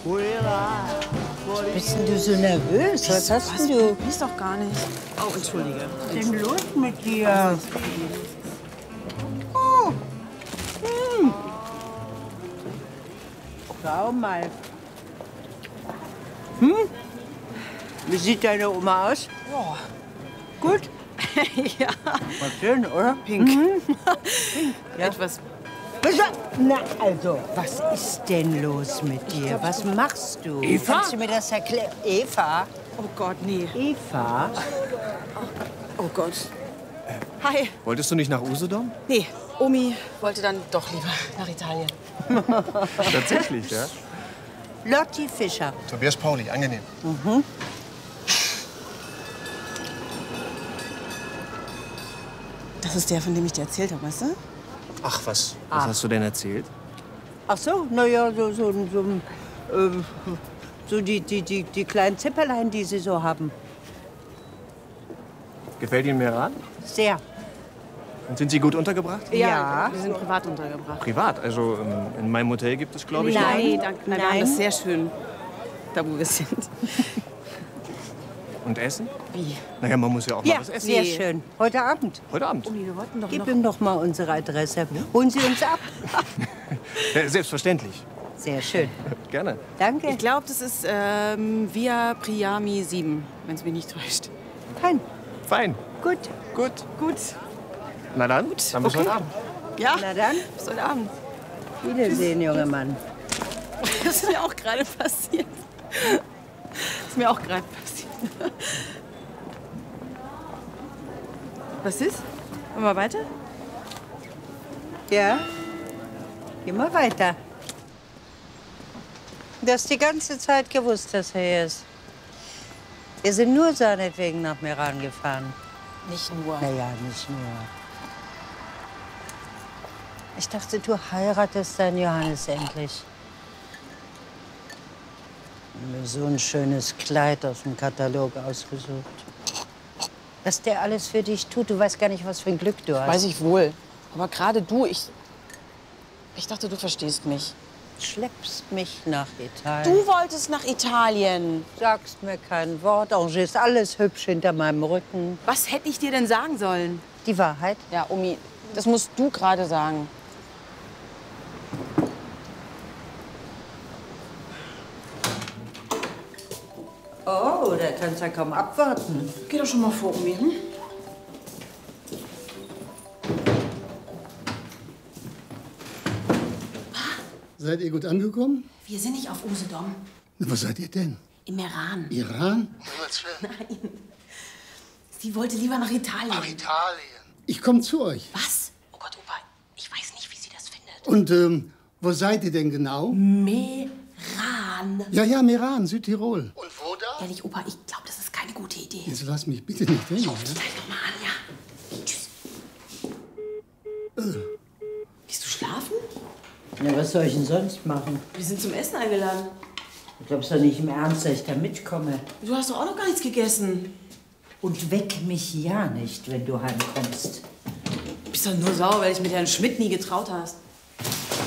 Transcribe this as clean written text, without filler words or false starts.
Bist denn du so nervös? Was hast denn du? Ist doch gar nicht. Oh, entschuldige. Was ist denn los mit dir? Oh. Schau mal. Wie sieht deine Oma aus? Oh. Gut? Ja. War schön, oder? Pink. Ja. Etwas. Na also, was ist denn los mit dir? Was machst du? Eva? Kannst du mir das erklären? Eva? Oh Gott, nee. Eva? Oh Gott. Hi. Wolltest du nicht nach Usedom? Nee, Omi wollte dann doch lieber nach Italien. Tatsächlich, ja? Lotti Fischer. Tobias Pauli, angenehm. Das ist der, von dem ich dir erzählt habe, weißt du? Ach was. Was hast du denn erzählt? Ach so, naja, so die kleinen Zipperlein, die sie so haben. Gefällt Ihnen Meran? Sehr. Und sind Sie gut untergebracht? Ja. Wir sind privat untergebracht. Privat, also in meinem Hotel gibt es, glaube ich, Nein, danke. Nein, wir haben Nein. das sehr schön, da wo wir sind. Und Essen? Wie? Naja, man muss ja auch mal Ja, was essen. sehr Nee. schön. Heute Abend. Heute Abend. Omi, wir wollten doch Gib noch... ihm doch mal unsere Adresse. Holen Sie uns ab. Ja, selbstverständlich. Sehr schön. Gerne. Danke. Ich glaube, das ist Via Priami 7, wenn es mich nicht täuscht. Fein. Fein. Gut. Gut. Gut. Na dann, dann bis heute Abend. Ja, Na dann, bis heute Abend. Wiedersehen, junger Mann. Das ist mir auch gerade passiert. Das ist mir auch gerade passiert. Was ist? Wollen wir weiter? Ja? Geh mal weiter. Du hast die ganze Zeit gewusst, dass er hier ist. Wir sind nur seinetwegen nach Meran gefahren. Nicht nur. Naja, nicht nur. Ich dachte, du heiratest deinen Johannes endlich. Mir so ein schönes Kleid aus dem Katalog ausgesucht. Was der alles für dich tut, du weißt gar nicht, was für ein Glück du hast. Weiß ich wohl. Aber gerade du, ich dachte, du verstehst mich. Schleppst mich nach Italien. Du wolltest nach Italien. Sagst mir kein Wort, arrangierst alles hübsch hinter meinem Rücken. Was hätte ich dir denn sagen sollen? Die Wahrheit? Ja, Omi, das musst du gerade sagen. Oh, der kann's ja kaum abwarten. Geh doch schon mal vor, Omi. Hm? Seid ihr gut angekommen? Wir sind nicht auf Usedom. Na, wo seid ihr denn? Im Iran. Iran? Nein. Sie wollte lieber nach Italien. Nach Italien. Ich komme zu euch. Was? Oh Gott, Opa, ich weiß nicht, wie sie das findet. Und wo seid ihr denn genau? Meran. Ja, Meran, Südtirol. Und wo da? Ehrlich, Opa, ich glaube, das ist keine gute Idee. Jetzt lass mich bitte nicht hängen. Ruf die gleich noch mal an, ja? Tschüss. Gehst du schlafen? Na, was soll ich denn sonst machen? Wir sind zum Essen eingeladen. Du glaubst doch nicht im Ernst, dass ich da mitkomme. Du hast doch auch noch gar nichts gegessen. Und weck mich ja nicht, wenn du heimkommst. Du bist doch nur sauer, weil ich mit Herrn Schmidt nie getraut hast.